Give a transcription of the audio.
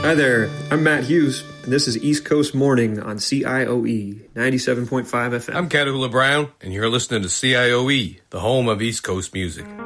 Hi there, I'm Matt Hughes, and this is East Coast Morning on CIOE 97.5 FM. I'm Catahoula Brown, and you're listening to CIOE, the home of East Coast music.